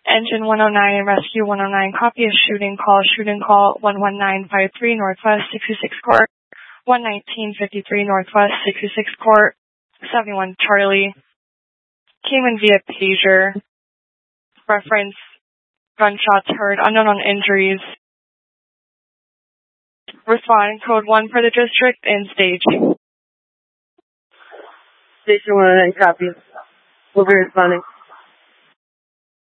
Engine 109 and Rescue 109, copy of shooting call 11953 Northwest 66 Court, 11953 Northwest 66 Court, 71 Charlie. Came in via pager. Reference, gunshots heard, unknown on injuries. Respond, code 1 for the district and stage. Station 109, copy. We'll be responding.